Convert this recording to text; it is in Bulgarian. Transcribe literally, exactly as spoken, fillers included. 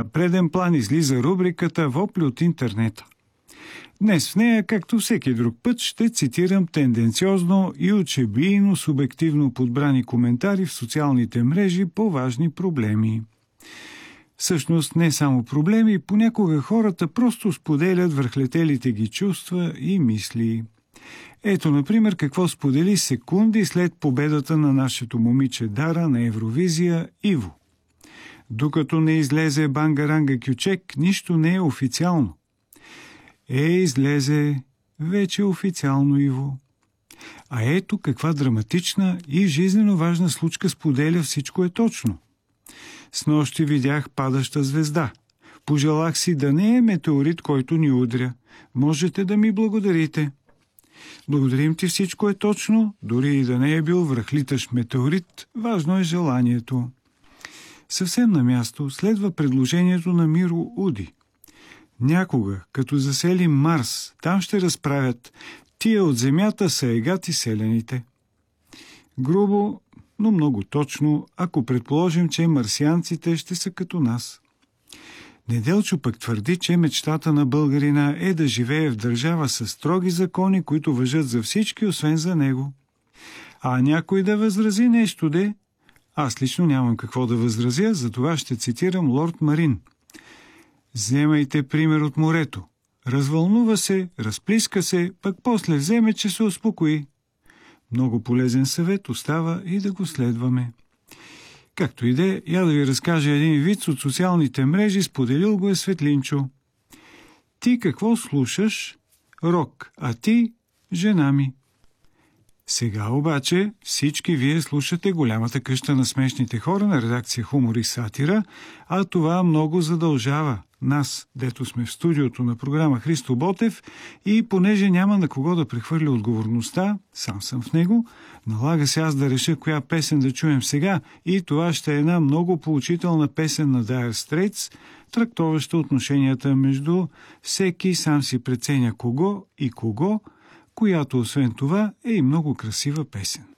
На преден план излиза рубриката «Вопли от интернета». Днес в нея, както всеки друг път, ще цитирам тенденциозно и учебийно субективно подбрани коментари в социалните мрежи по важни проблеми. Всъщност не само проблеми, понякога хората просто споделят върхлетелите ги чувства и мисли. Ето, например, какво сподели секунди след победата на нашето момиче Дара на Евровизия Иво. Докато не излезе Бангаранга Кючек, нищо не е официално. Е, излезе вече официално, Иво. А ето каква драматична и жизнено важна случка споделя «Всичко е точно». Снощи видях падаща звезда. Пожелах си да не е метеорит, който ни удря. Можете да ми благодарите. Благодарим ти, «Всичко е точно», дори и да не е бил връхлитащ метеорит, важно е желанието. Съвсем на място следва предложението на Миро Уди. Някога, като заселим Марс, там ще разправят: тия от Земята са егати селяните. Грубо, но много точно, ако предположим, че марсианците ще са като нас. Неделчо пък твърди, че мечтата на българина е да живее в държава с строги закони, които важат за всички, освен за него. А някой да възрази нещо, де? Аз лично нямам какво да възразя, затова ще цитирам лорд Марин. Вземайте пример от морето. Развълнува се, разплиска се, пък после вземе, че се успокои. Много полезен съвет, остава и да го следваме. Както и де, я да ви разкажа един виц от социалните мрежи, споделил го е Светлинчо. Ти какво слушаш? Рок, а ти – жена ми. Сега обаче всички вие слушате Голямата къща на смешните хора на редакция Хумор и сатира, а това много задължава нас, дето сме в студиото на програма Христо Ботев, и понеже няма на кого да прехвърля отговорността, сам съм в него, налага се аз да реша коя песен да чуем сега, и това ще е една много поучителна песен на Dire Straits, трактоваща отношенията между всеки сам си преценя кого и кого, която освен това е и много красива песен.